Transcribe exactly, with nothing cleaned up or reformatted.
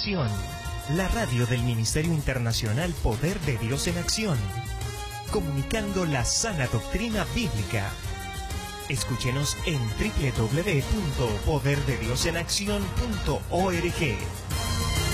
Acción, la radio del Ministerio Internacional Poder de Dios en Acción, comunicando la sana doctrina bíblica. Escúchenos en doble u doble u doble u punto poder de dios en acción punto org.